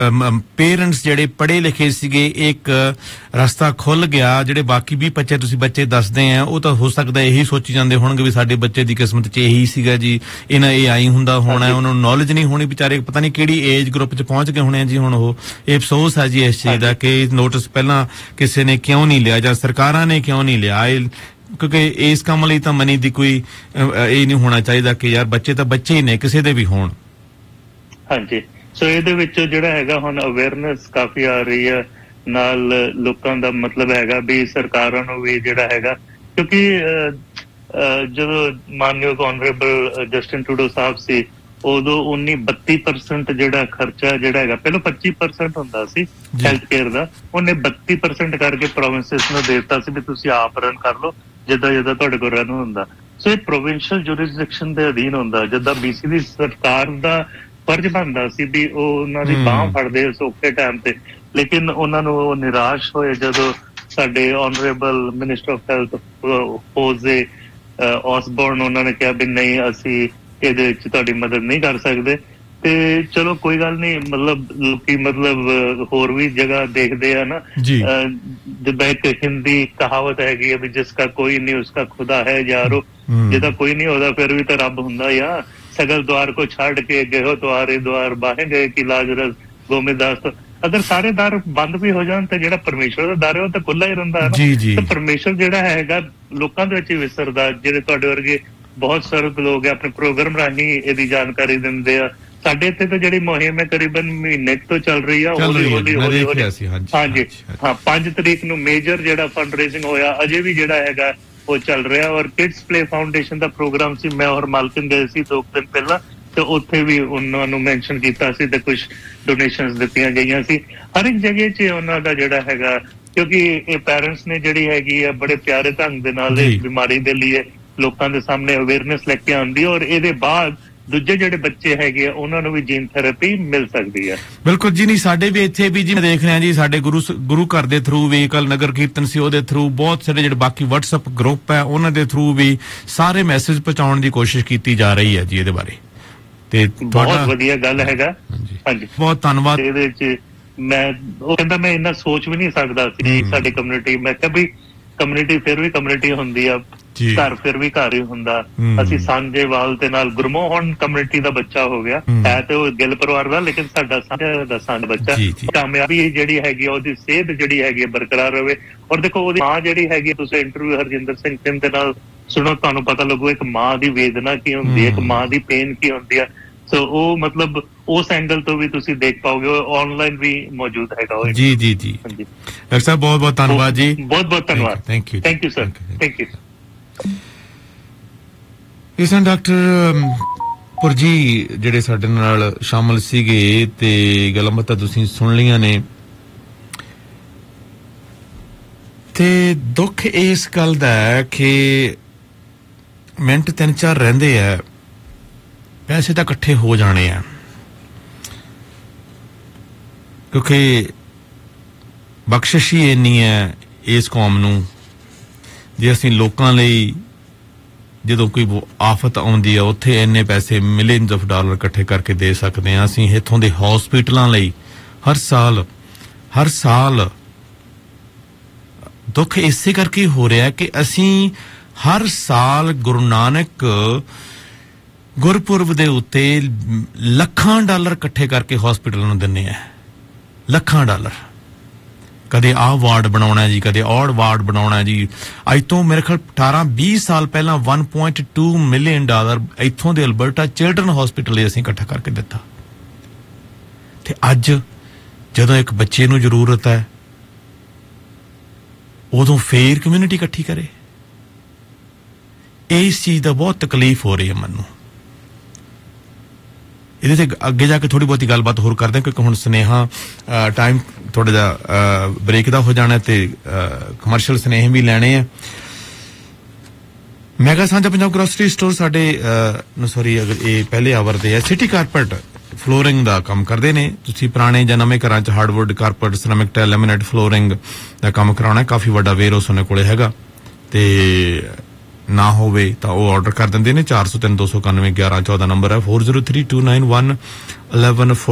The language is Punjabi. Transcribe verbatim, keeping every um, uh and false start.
ਪੇਰੈਂਟਸ ਜਿਹੜੇ ਪੜ੍ਹੇ ਲਿਖੇ ਸੀਗੇ ਇੱਕ ਰਸਤਾ ਖੁੱਲ ਗਿਆ ਜਿਹੜੇ ਬਾਕੀ ਵੀ ਬੱਚੇ ਤੁਸੀਂ ਬੱਚੇ ਦੱਸਦੇ ਆ ਉਹ ਤਾਂ ਹੋ ਸਕਦਾ ਇਹੀ ਸੋਚੀ ਜਾਂਦੇ ਹੋਣਗੇ ਵੀ ਸਾਡੇ ਬੱਚੇ ਦੀ ਕਿਸਮਤ 'ਚ ਇਹੀ ਸੀਗਾ ਜੀ ਇਹਨਾਂ ਇਹ ਆਈ ਹੁੰਦਾ ਹੋਣਾ ਉਹਨਾਂ ਨੂੰ ਨੌਲੇਜ ਨਹੀਂ ਹੋਣੀ ਵਿਚਾਰੇ ਪਤਾ ਨਹੀਂ ਕਿਹੜੀ ਏਜ ਗਰੁੱਪ 'ਚ ਪਹੁੰਚ ਗਏ ਹੋਣੇ ਜੀ ਹੁਣ ਉਹ ਇਹ ਅਫਸੋਸ ਹੈ ਜੀ ਇਸ ਚੀਜ਼ ਦਾ ਕਿ ਨੋਟਿਸ ਪਹਿਲਾਂ ਕਿਸੇ ਨੇ ਕਿਉਂ ਨਹੀਂ ਲਿਆ ਜਾਂ ਸਰਕਾਰਾਂ ਨੇ ਕਿਉਂ ਨਹੀਂ ਲਿਆ ਕਿਉਂਕਿ ਇਸ ਕੰਮ ਲਈ ਤਾਂ ਮਨੀ ਦੀ ਕੋਈ ਇਹ ਨਹੀਂ ਹੋਣਾ ਚਾਹੀਦਾ ਕਿ ਯਾਰ ਬੱਚੇ ਤਾਂ ਬੱਚੇ ਹੀ ਨੇ ਕਿਸੇ ਦੇ ਵੀ ਹੋਣ ਹਾਂਜੀ ਸੋ ਇਹਦੇ ਵਿੱਚ ਜਿਹੜਾ ਹੈਗਾ ਹੁਣ ਅਵੇਅਰਨੈਸ ਕਾਫੀ ਆ ਰਹੀ ਹੈ ਨਾਲ ਲੋਕਾਂ ਦਾ ਮਤਲਬ ਹੈਗਾ ਵੀ ਸਰਕਾਰਾਂ ਨੂੰ ਵੀ ਜਿਹੜਾ ਹੈਗਾ ਕਿਉਂਕਿ ਜਦੋਂ ਮਾਨਯੋਗ ਆਨਰੇਬਲ ਜਸਟਿਨ ਟਰੂਡੋ ਸਾਹਿਬ ਸੀ ਉਦੋਂ ਉੱਨੀ ਬੱਤੀ ਪਰਸੈਂਟ ਜਿਹੜਾ ਖਰਚਾ ਜਿਹੜਾ ਹੈਗਾ ਪਹਿਲਾਂ ਪੱਚੀ ਪਰਸੈਂਟ ਹੁੰਦਾ ਸੀ ਹੈਲਥ ਕੇਅਰ ਦਾ ਉਹਨੇ ਬੱਤੀ ਪਰਸੈਂਟ ਕਰਕੇ ਪ੍ਰੋਵਿੰਸਿਸ ਨੂੰ ਦੇ ਦਿੱਤਾ ਸੀ ਵੀ ਤੁਸੀਂ ਆਪ ਰਨ ਕਰ ਲਓ ਜਿੱਦਾਂ ਜਿੱਦਾਂ ਤੁਹਾਡੇ ਕੋਲ ਰਨ ਹੁੰਦਾ ਸੋ ਇਹ ਪ੍ਰੋਵਿੰਸ਼ੀਅਲ ਜੁਰਿਸਡਿਕਸ਼ਨ ਦੇ ਅਧੀਨ ਹੁੰਦਾ ਜਿੱਦਾਂ ਬੀਸੀ ਦੀ ਸਰਕਾਰ ਦਾ ਫਰਜ਼ ਬਣਦਾ ਸੀ ਵੀ ਉਹ ਉਹਨਾਂ ਦੀ ਬਾਂਹ ਫੜਦੇ ਸੌਖੇ ਟਾਈਮ ਤੇ ਲੇਕਿਨ ਉਹਨਾਂ ਨੂੰ ਉਹ ਨਿਰਾਸ਼ ਹੋਏ ਜਦੋਂ ਸਾਡੇ ਆਨਰੇਬਲ ਮਿਨਿਸਟਰ ਆਫ ਹੈਲਥ ਹੋਜ਼ੇ ਔਸਬੋਰਨ ਉਹਨਾਂ ਨੇ ਕਿਹਾ ਵੀ ਨਹੀਂ ਅਸੀਂ ਇਹਦੇ ਵਿੱਚ ਤੁਹਾਡੀ ਮਦਦ ਨਹੀਂ ਕਰ ਸਕਦੇ ਤੇ ਚਲੋ ਕੋਈ ਗੱਲ ਨਹੀਂ ਮਤਲਬ ਲੋਕੀ ਮਤਲਬ ਹੋਰ ਵੀ ਜਗ੍ਹਾ ਦੇਖਦੇ ਆ ਨਾ ਜਿੱਦਾਂ ਇੱਕ ਹਿੰਦੀ ਕਹਾਵਤ ਹੈਗੀ ਹੈ ਵੀ ਜਿਸ ਕਾ ਕੋਈ ਨਹੀਂ ਉਸਕਾ ਖੁਦਾ ਹੈ ਯਾਰੋ ਜਿਹਦਾ ਕੋਈ ਨਹੀਂ ਉਹਦਾ ਫਿਰ ਵੀ ਤਾਂ ਰੱਬ ਹੁੰਦਾ ਆ सगल द्वार को छाड़ के गेहो द्वारे द्वार बाहे गए कि लाजरस गोमेदास अगर सारे द्वार बंद भी हो जान तो ਜਿਹੜਾ ਪਰਮੇਸ਼ਰ ਦਾ ਦਰ ਹੈ ਉਹ ਤਾਂ ਖੁੱਲਾ ਹੀ ਰਹਿੰਦਾ ਹੈ ਨਾ ਤੇ ਪਰਮੇਸ਼ਰ ਜਿਹੜਾ ਹੈਗਾ ਲੋਕਾਂ ਦੇ ਵਿੱਚ ਵਿਸਰਦਾ ਜਿਹੜੇ ਤੁਹਾਡੇ ਵਰਗੇ ਬਹੁਤ ਸਰਦ ਲੋਕ ਹੈ ਆਪਣੇ ਪ੍ਰੋਗਰਾਮ ਰਾਹੀਂ ਇਹਦੀ ਜਾਣਕਾਰੀ ਦਿੰਦੇ ਆ ਸਾਡੇ ਇੱਥੇ ਤਾਂ ਜਿਹੜੀ ਮੁਹਿੰਮ ਹੈ ਕਰੀਬਨ ਮਹੀਨੇ ਤੋਂ ਚੱਲ ਰਹੀ ਆ ਹੌਲੀ ਹੌਲੀ ਹੌਲੀ ਹਾਂਜੀ ਹਾਂ ਪੰਜ ਤਰੀਕ ਨੂੰ ਮੇਜਰ ਜਿਹੜਾ ਫੰਡ ਰੇਜ਼ਿੰਗ ਹੋਇਆ ਅਜੇ ਵੀ ਜਿਹੜਾ ਹੈਗਾ ਉਹ ਚੱਲ ਰਿਹਾ ਔਰ ਕਿਡਸ ਪਲੇ ਫਾਊਂਡੇਸ਼ਨ ਦਾ ਪ੍ਰੋਗਰਾਮ ਸੀ ਮੈਂ ਔਰ ਮਾਲਕਨ ਗਏ ਸੀ ਦੋ ਦਿਨ ਪਹਿਲਾਂ ਤੇ ਉੱਥੇ ਵੀ ਉਹਨਾਂ ਨੂੰ ਮੈਂਸ਼ਨ ਕੀਤਾ ਸੀ ਤੇ ਕੁਝ ਡੋਨੇਸ਼ਨਸ ਦਿੱਤੀਆਂ ਗਈਆਂ ਸੀ ਹਰ ਇੱਕ ਜਗ੍ਹਾ 'ਚ ਉਹਨਾਂ ਦਾ ਜਿਹੜਾ ਹੈਗਾ ਕਿਉਂਕਿ ਇਹ ਪੈਰੈਂਟਸ ਨੇ ਜਿਹੜੀ ਹੈਗੀ ਆ ਬੜੇ ਪਿਆਰੇ ਢੰਗ ਦੇ ਨਾਲ ਇਸ ਬਿਮਾਰੀ ਦੇ ਲਈ ਲੋਕਾਂ ਦੇ ਸਾਹਮਣੇ ਅਵੇਅਰਨੈਸ ਲੈ ਕੇ ਆਉਂਦੀ ਔਰ ਇਹਦੇ ਬਾਅਦ ਦੂਜੇ ਜਿਹੜੇ ਬੱਚੇ ਹੈਗੇ ਆ ਉਹਨਾਂ ਨੂੰ ਵੀ ਜੀਨ ਥੈਰੇਪੀ ਮਿਲ ਸਕਦੀ ਹੈ ਬਿਲਕੁਲ ਜੀ ਨਹੀਂ ਸਾਡੇ ਵੀ ਇੱਥੇ ਵੀ ਜੀ ਦੇਖ ਰਹੇ ਹਾਂ ਜੀ ਸਾਡੇ ਗੁਰੂ ਗੁਰੂ ਘਰ ਦੇ ਥਰੂ ਵੀ ਕੱਲ ਨਗਰ ਕੀਰਤਨ ਸੀ ਉਹਦੇ ਥਰੂ ਬਹੁਤ ਸਾਰੇ ਜਿਹੜੇ ਬਾਕੀ WhatsApp ਗਰੁੱਪ ਹੈ ਉਹਨਾਂ ਦੇ ਥਰੂ ਵੀ ਸਾਰੇ ਮੈਸੇਜ ਪਹੁੰਚਾਉਣ ਦੀ ਕੋਸ਼ਿਸ਼ ਕੀਤੀ ਜਾ ਰਹੀ ਹੈ ਜੀ ਇਹਦੇ ਬਾਰੇ ਤੇ ਬਹੁਤ ਵਧੀਆ ਗੱਲ ਹੈਗਾ ਹਾਂਜੀ ਬਹੁਤ ਧੰਨਵਾਦ ਇਹਦੇ ਵਿੱਚ ਮੈਂ ਉਹ ਕਹਿੰਦਾ ਮੈਂ ਇੰਨਾ ਸੋਚ ਵੀ ਨਹੀਂ ਸਕਦਾ ਸੀ ਸਾਡੀ ਕਮਿਊਨਿਟੀ ਮੈਂ ਕਿਹਾ ਵੀ ਕਮਿਊਨਿਟੀ ਫਿਰ ਵੀ ਕਮਿਊਨਿਟੀ ਹੁੰਦੀ ਆ ਘਰ ਫਿਰ ਵੀ ਘਰ ਹੀ ਹੁੰਦਾ ਅਸੀਂ ਸਾਂਝੇਵਾਲ ਦੇ ਨਾਲ ਗੁਰਮੋਹ ਹੁਣ ਕਮਿਊਨਿਟੀ ਦਾ ਬੱਚਾ ਹੋ ਗਿਆ ਹੈ ਤੇ ਉਹ ਗਿੱਲ ਪਰਿਵਾਰ ਦਾ ਲੇਕਿਨ ਸਾਡਾ ਸਾਂਝਾ ਦਾ ਸਾਂਝ ਬੱਚਾ ਕਾਮਯਾਬੀ ਜਿਹੜੀ ਹੈਗੀ ਉਹਦੀ ਸਿਹਤ ਜਿਹੜੀ ਹੈਗੀ ਬਰਕਰਾਰ ਰਵੇ ਔਰ ਦੇਖੋ ਉਹਦੀ ਮਾਂ ਜਿਹੜੀ ਹੈਗੀ ਤੁਸੀਂ ਇੰਟਰਵਿਊ ਹਰਜਿੰਦਰ ਸਿੰਘ ਚਿੰਨ ਦੇ ਨਾਲ ਸੁਣੋ ਤੁਹਾਨੂੰ ਪਤਾ ਲੱਗੂ ਇੱਕ ਮਾਂ ਦੀ ਵੇਦਨਾ ਕੀ ਹੁੰਦੀ ਹੈ ਇੱਕ ਮਾਂ ਦੀ ਪੇਨ ਕੀ ਹੁੰਦੀ ਹੈ ਸੋ ਉਹ ਮਤਲਬ ਉਸ ਐਂਗਲ ਤੋਂ ਵੀ ਤੁਸੀਂ ਦੇਖ ਪਾਓਗੇ ਆਨਲਾਈਨ ਵੀ ਮੌਜੂਦ ਹੈਗਾ ਜੀ ਜੀ ਜੀ ਡਾਕਟਰ ਸਾਹਿਬ ਬਹੁਤ ਬਹੁਤ ਧੰਨਵਾਦ ਜੀ ਬਹੁਤ ਬਹੁਤ ਧੰਨਵਾਦ thank you thank you sir thank you ਇਸ ਨੂੰ ਡਾਕਟਰ ਪੁਰਜੀ ਜਿਹੜੇ ਸਾਡੇ ਨਾਲ ਸ਼ਾਮਲ ਸੀਗੇ ਤੇ ਗੱਲਾਂ ਬਾਤਾਂ ਤੁਸੀਂ ਸੁਣ ਲਈਆਂ ਨੇ ਤੇ ਦੁੱਖ ਇਸ ਗੱਲ ਦਾ ਹੈ ਕਿ ਮਿੰਟ ਤਿੰਨ ਚਾਰ ਰਹਿੰਦੇ ਆ ਪੈਸੇ ਤਾਂ ਇਕੱਠੇ ਹੋ ਜਾਣੇ ਆ ਕਿਉਂਕਿ ਬਖਸ਼ਿਸ਼ ਹੀ ਇੰਨੀ ਹੈ ਇਸ ਕੌਮ ਨੂੰ ਜੇ ਅਸੀਂ ਲੋਕਾਂ ਲਈ ਜਦੋਂ ਕੋਈ ਆਫਤ ਆਉਂਦੀ ਆ ਉੱਥੇ ਇੰਨੇ ਪੈਸੇ ਮਿਲੀਅਨਸ ਆਫ ਡਾਲਰ ਇਕੱਠੇ ਕਰਕੇ ਦੇ ਸਕਦੇ ਹਾਂ ਅਸੀਂ ਇੱਥੋਂ ਦੇ ਹਸਪੀਟਲਾਂ ਲਈ ਹਰ ਸਾਲ ਹਰ ਸਾਲ ਦੁੱਖ ਇਸੇ ਕਰਕੇ ਹੋ ਰਿਹਾ ਕਿ ਅਸੀਂ ਹਰ ਸਾਲ ਗੁਰੂ ਨਾਨਕ ਗੁਰਪੁਰਬ ਦੇ ਉੱਤੇ ਲੱਖਾਂ ਡਾਲਰ ਇਕੱਠੇ ਕਰਕੇ ਹਸਪੀਟਲਾਂ ਨੂੰ ਦਿੰਦੇ ਆ ਲੱਖਾਂ ਡਾਲਰ ਕਦੇ ਆਹ ਵਾਰਡ ਬਣਾਉਣਾ ਜੀ ਕਦੇ ਔਰ ਵਾਰਡ ਬਣਾਉਣਾ ਜੀ ਅੱਜ ਤੋਂ ਮੇਰੇ ਖਿਆਲ ਅਠਾਰਾਂ ਵੀਹ ਸਾਲ ਪਹਿਲਾਂ one point two million dollar ਇੱਥੋਂ ਦੇ ਅਲਬਰਟਾ ਚਿਲਡਰਨ ਹਸਪੀਟਲ ਲਈ ਅਸੀਂ ਇਕੱਠਾ ਕਰਕੇ ਦਿੱਤਾ ਤੇ ਅੱਜ ਜਦੋਂ ਇੱਕ ਬੱਚੇ ਨੂੰ ਜ਼ਰੂਰਤ ਹੈ ਉਦੋਂ ਫੇਰ ਕਮਿਊਨਿਟੀ ਇਕੱਠੀ ਕਰੇ ਇਸ ਚੀਜ਼ ਦਾ ਬਹੁਤ ਤਕਲੀਫ ਹੋ ਰਹੀ ਹੈ ਮੈਨੂੰ ਇਹਦੇ ਤੇ ਅੱਗੇ ਜਾ ਕੇ ਥੋੜੀ ਬਹੁਤੀ ਗੱਲਬਾਤ ਹੋਰ ਕਰਦੇ ਹਾਂ ਕਿਉਂਕਿ ਹੁਣ ਸੁਨੇਹਾ ਟਾਈਮ ਥੋੜਾ ਜਿਹਾ ਬ੍ਰੇਕ ਦਾ ਹੋ ਜਾਣਾ ਤੇ ਕਮਰਸ਼ੀਅਲ ਸੁਨੇਹੇ ਵੀ ਲੈਣੇ ਆ ਮੈਗਾ ਸਾਂਝਾ ਪੰਜਾਬ ਗ੍ਰੋਸਰੀ ਸਟੋਰ ਸਾਡੇ ਸੌਰੀ ਅਗਰ ਇਹ ਪਹਿਲੇ ਆਵਰ ਦੇ ਹੈ ਸਿਟੀ ਕਾਰਪੈਟ ਫਲੋਰਿੰਗ ਦਾ ਕੰਮ ਕਰਦੇ ਨੇ ਤੁਸੀਂ ਪੁਰਾਣੇ ਜਾਂ ਨਵੇਂ ਘਰਾਂ 'ਚ hardwood carpet ਸਿਰੈਮਿਕ tile laminate flooring ਦਾ ਕੰਮ ਕਰਾਉਣਾ ਕਾਫੀ ਵੱਡਾ ਵੇਅਰਹਾਊਸ ਉਹਨਾਂ ਕੋਲੇ ਹੈਗਾ ਤੇ ਨਾ ਹੋਵੇ ਤਾਂ ਉਹ ਆਰਡਰ ਕਰ ਦਿੰਦੇ ਨੇ ਚਾਰ ਸੌ ਤਿੰਨ ਦੋ ਸੌ ਇਕਾਨਵੇਂ ਗਿਆਰਾਂ ਚੌਦਾਂ ਨੰਬਰ ਹੈ four zero three two nine one eleven